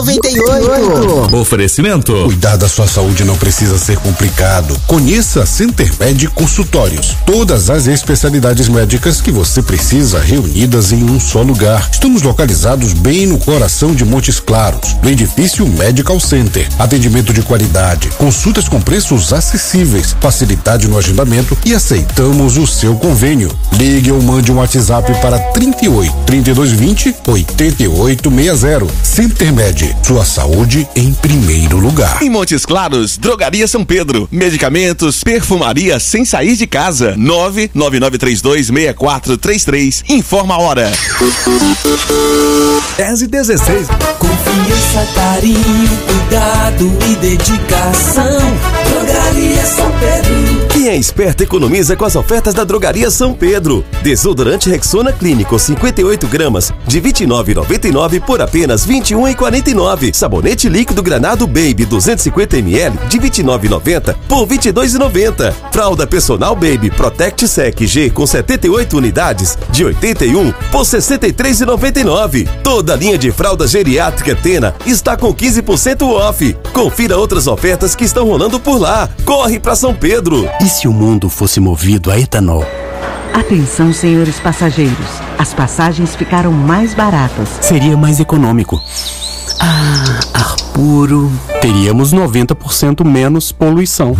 99999-9998. Oferecimento. Cuidar da sua saúde não precisa ser complicado. Conheça Centermed Consultórios. Todas as especialidades médicas que você precisa reunidas em um só lugar. Estamos localizados bem no coração de Montes Claros, no edifício Medical Center. Atendimento de qualidade, consultas com preços acessíveis, facilidade no agendamento e aceitamos o seu convênio. Ligue ou mande um WhatsApp para 38 3220 8860. Centermed, sua saúde em primeiro lugar. Em Montes Claros, Drogaria São Pedro. Medicamentos, perfumaria sem sair de casa. 999326433. Informa a hora. 10h16. Confiança, carinho, cuidado e dedicação. Drogaria São Pedro. Quem é esperto economiza com as ofertas da Drogaria São Pedro. Desodorante Rexona Clínico 58 gramas de R$ 29,99 por apenas R$ 21,49. Sabonete líquido Granado Baby 250 ml de R$ 29,90 por R$ 22,90. Fralda Personal Baby Protect Sec G com 78 unidades de R$ 81 por R$ 63,99. Toda a linha de fralda geriátrica Tena está com 15% off. Confira outras ofertas que estão rolando por lá. Corre para São Pedro. E se o mundo fosse movido a etanol? Atenção, senhores passageiros. As passagens ficaram mais baratas. Seria mais econômico. Ar puro. Teríamos 90% menos poluição.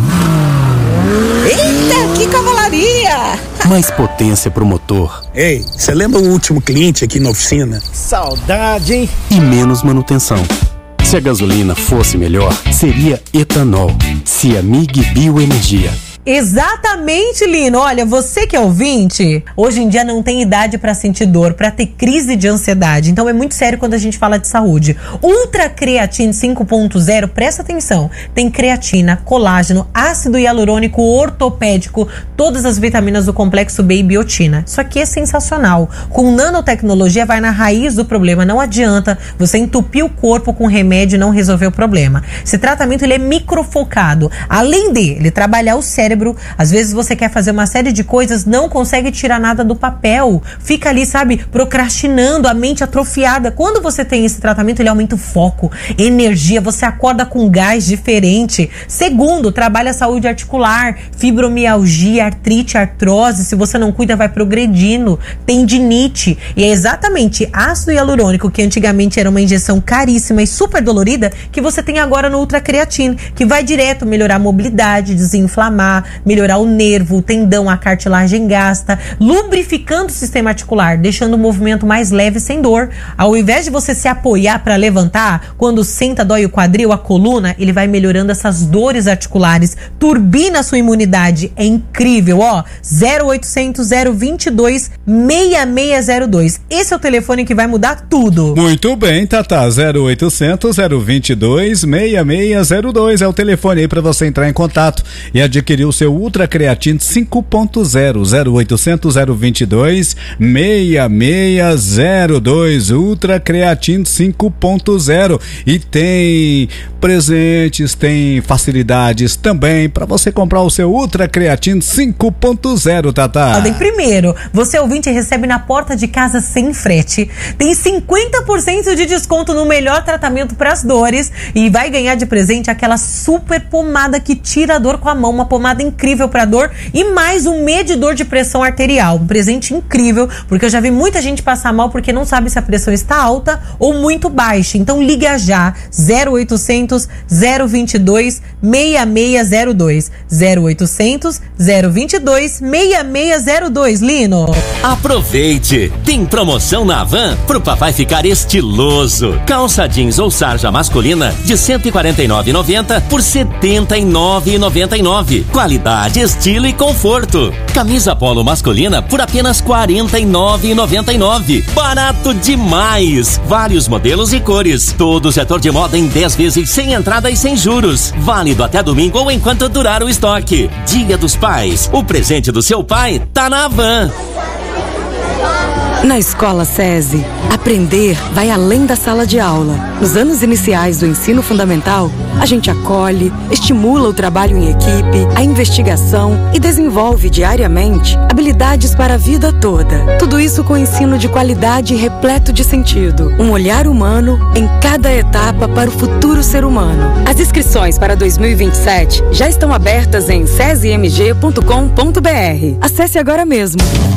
Eita, que cavalaria! Mais potência pro motor. Ei, você lembra o último cliente aqui na oficina? Saudade, hein? E menos manutenção. Se a gasolina fosse melhor, seria etanol. Ciamig Bioenergia. Exatamente, Lino. Olha, você que é ouvinte, hoje em dia não tem idade pra sentir dor, pra ter crise de ansiedade. Então é muito sério quando a gente fala de saúde. Ultra Creatine 5.0, presta atenção. Tem creatina, colágeno, ácido hialurônico ortopédico, todas as vitaminas do complexo B e biotina. Isso aqui é sensacional. Com nanotecnologia vai na raiz do problema. Não adianta você entupir o corpo com remédio e não resolver o problema. Esse tratamento ele é microfocado. Além de ele trabalhar o cérebro, às vezes você quer fazer uma série de coisas, não consegue tirar nada do papel, fica ali, sabe, procrastinando, a mente atrofiada. Quando você tem esse tratamento, ele aumenta o foco, energia, você acorda com gás diferente. Segundo, trabalha a saúde articular, fibromialgia, artrite, artrose, se você não cuida vai progredindo, tendinite. E é exatamente ácido hialurônico, que antigamente era uma injeção caríssima e super dolorida, que você tem agora no Ultra Creatine, que vai direto melhorar a mobilidade, desinflamar, melhorar o nervo, o tendão, a cartilagem gasta, lubrificando o sistema articular, deixando o movimento mais leve sem dor. Ao invés de você se apoiar para levantar, quando senta, dói o quadril, a coluna, ele vai melhorando essas dores articulares, turbina a sua imunidade. É incrível, ó. 0800 022 6602. Esse é o telefone que vai mudar tudo. Muito bem, Tata. 0800 022 6602 é o telefone aí para você entrar em contato e adquirir o seu Ultra Creatine 5.0. 0800 022 6602. Ultra Creatine 5.0. E tem presentes, tem facilidades também para você comprar o seu Ultra Creatine 5.0, Tata. Primeiro, você ouvinte recebe na porta de casa sem frete. Tem 50% de desconto no melhor tratamento para as dores e vai ganhar de presente aquela super pomada que tira a dor com a mão, uma pomada incrível para dor e mais um medidor de pressão arterial. Um presente incrível, porque eu já vi muita gente passar mal porque não sabe se a pressão está alta ou muito baixa. Então liga já, 0800 022 6602. 0800 022 6602, Lino. Aproveite! Tem promoção na Havan pro papai ficar estiloso. Calça jeans ou sarja masculina de R$ 149,90 por R$ 79,99. Qualidade, estilo e conforto. Camisa polo masculina por apenas R$ 49,99. Barato demais! Vários modelos e cores. Todo o setor de moda em 10 vezes sem entrada e sem juros. Válido até domingo ou enquanto durar o estoque. Dia dos Pais. O presente do seu pai tá na Havan. Na Escola SESI, aprender vai além da sala de aula. Nos anos iniciais do ensino fundamental, a gente acolhe, estimula o trabalho em equipe, a investigação e desenvolve diariamente habilidades para a vida toda. Tudo isso com ensino de qualidade e repleto de sentido. Um olhar humano em cada etapa para o futuro ser humano. As inscrições para 2027 já estão abertas em sesimg.com.br. Acesse agora mesmo.